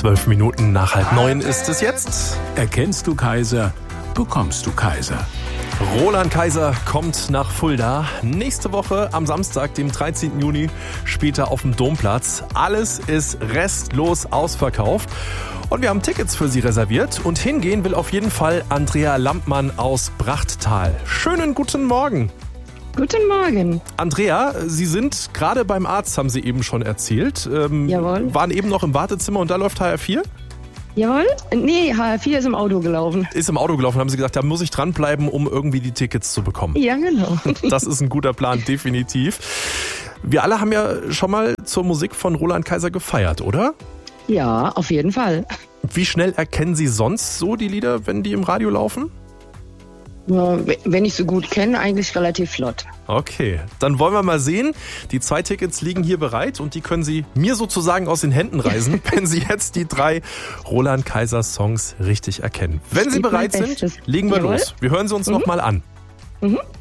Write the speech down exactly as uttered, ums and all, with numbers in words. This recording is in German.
Zwölf Minuten nach halb neun ist es jetzt. Erkennst du Kaiser, bekommst du Kaiser. Roland Kaiser kommt nach Fulda. Nächste Woche am Samstag, dem dreizehnten Juni, später auf dem Domplatz. Alles ist restlos ausverkauft. Und wir haben Tickets für Sie reserviert. Und hingehen will auf jeden Fall Andrea Lampmann aus Brachttal. Schönen guten Morgen. Guten Morgen. Andrea, Sie sind gerade beim Arzt, haben Sie eben schon erzählt. Ähm, Jawohl. Waren eben noch im Wartezimmer und da läuft H R vier? Jawohl? Nee, H R vier ist im Auto gelaufen. Ist im Auto gelaufen, haben Sie gesagt, da muss ich dranbleiben, um irgendwie die Tickets zu bekommen. Ja, genau. Das ist ein guter Plan, definitiv. Wir alle haben ja schon mal zur Musik von Roland Kaiser gefeiert, oder? Ja, auf jeden Fall. Wie schnell erkennen Sie sonst so die Lieder, wenn die im Radio laufen? Wenn ich so gut kenne, eigentlich relativ flott. Okay, dann wollen wir mal sehen. Die zwei Tickets liegen hier bereit und die können Sie mir sozusagen aus den Händen reißen, wenn Sie jetzt die drei Roland Kaiser Songs richtig erkennen. Wenn Sie bereit sind, legen wir los. Wir hören sie uns mhm. noch mal an. Mhm.